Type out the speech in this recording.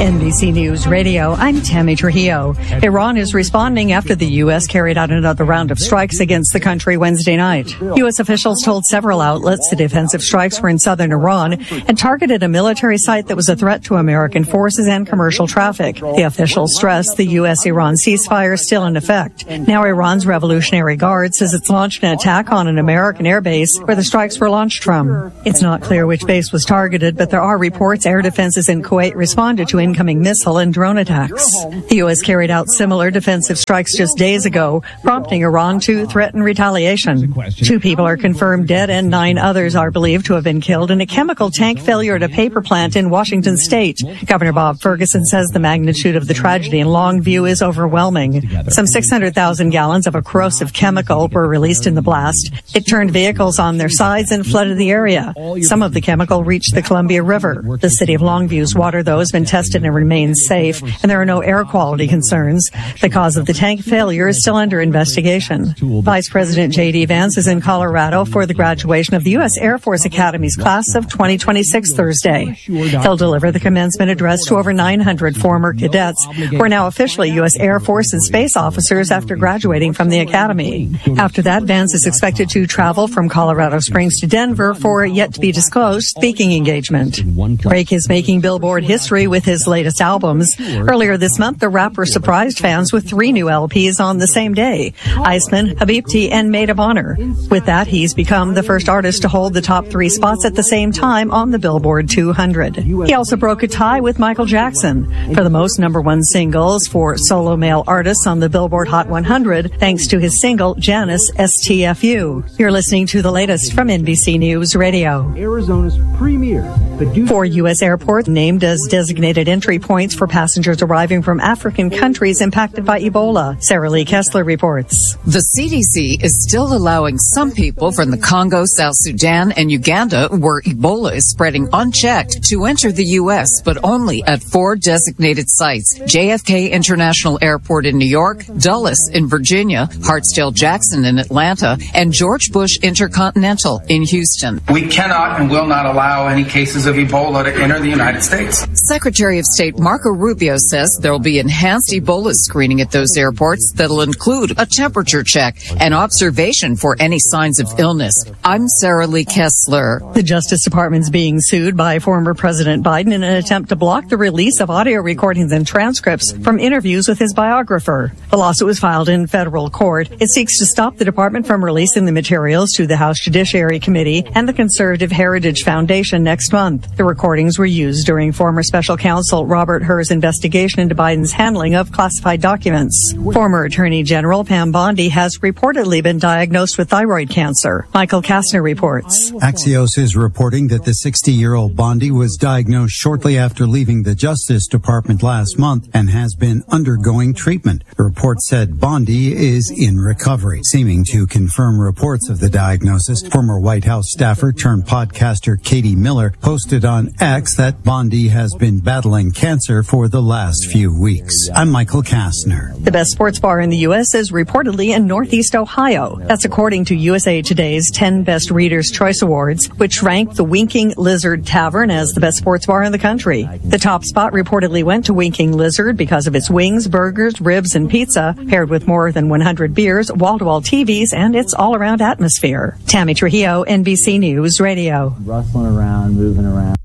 NBC News Radio, I'm Tammy Trujillo. Iran is responding after the U.S. carried out another round of strikes against the country Wednesday night. U.S. officials told several outlets the defensive strikes were in southern Iran and targeted a military site that was a threat to American forces and commercial traffic. The officials stressed the U.S.-Iran ceasefire is still in effect. Now Iran's Revolutionary Guard says it's launched an attack on an American airbase where the strikes were launched from. It's not clear which base was targeted, but there are reports air defenses in Kuwait responded to incoming missile and drone attacks. The U.S. carried out similar defensive strikes just days ago, prompting Iran to threaten retaliation. 2 people are confirmed dead and 9 others are believed to have been killed in a chemical tank failure at a paper plant in Washington state. Governor Bob Ferguson says the magnitude of the tragedy in Longview is overwhelming. Some 600,000 gallons of a corrosive chemical were released in the blast. It turned vehicles on their sides and flooded the area. Some of the chemical reached the Columbia River. The city of Longview's water, though, has been tested and remains safe, and there are no air quality concerns. The cause of the tank failure is still under investigation. Vice President J.D. Vance is in Colorado for the graduation of the U.S. Air Force Academy's class of 2026 Thursday. He'll deliver the commencement address to over 900 former cadets who are now officially U.S. Air Force and space officers after graduating from the Academy. After that, Vance is expected to travel from Colorado Springs to Denver for a yet-to-be-disclosed speaking engagement. Drake is making Billboard history with his latest albums. Earlier this month, the rapper surprised fans with 3 new LPs on the same day: Iceman, Habibti, and Maid of Honor. With that, he's become the first artist to hold the top 3 spots at the same time on the Billboard 200. He also broke a tie with Michael Jackson for the most #1 singles for solo male artists on the Billboard Hot 100, thanks to his single, Janice STFU. You're listening to the latest from NBC News Radio. Arizona's premier 4 U.S. airports named as designated entry points for passengers arriving from African countries impacted by Ebola. Sarah Lee Kessler reports. The CDC is still allowing some people from the Congo, South Sudan, and Uganda, where Ebola is spreading unchecked, to enter the U.S., but only at 4 designated sites: JFK International Airport in New York, Dulles in Virginia, Hartsdale-Jackson in Atlanta, and George Bush Intercontinental in Houston. We cannot and will not allow any cases of Ebola to enter the United States. Secretary of State Marco Rubio says there will be enhanced Ebola screening at those airports that'll include a temperature check and observation for any signs of illness. I'm Sarah Lee Kessler. The Justice Department's being sued by former President Biden in an attempt to block the release of audio recordings and transcripts from interviews with his biographer. The lawsuit was filed in federal court. It seeks to stop the department from releasing the materials to the House Judiciary Committee and the Conservative Heritage Foundation next month. The recordings were used during former special counsel Robert Hur's investigation into Biden's handling of classified documents. Former Attorney General Pam Bondi has reportedly been diagnosed with thyroid cancer. Michael Kastner reports. Axios is reporting that the 60-year-old Bondi was diagnosed shortly after leaving the Justice Department last month and has been undergoing treatment. The report said Bondi is in recovery. Seeming to confirm reports of the diagnosis, former White House staffer turned podcaster Katie Miller posted on X that Bondi has been battling cancer for the last few weeks. I'm Michael Kastner. The best sports bar in the U.S. is reportedly in Northeast Ohio. That's according to USA Today's 10 Best Readers' Choice Awards, which ranked the Winking Lizard Tavern as the best sports bar in the country. The top spot reportedly went to Winking Lizard because of its wings, burgers, ribs, and pizza, paired with more than 100 beers, wall-to-wall TVs, and its all-around atmosphere. Tammy Trujillo, NBC News Radio. Rustling around, moving around.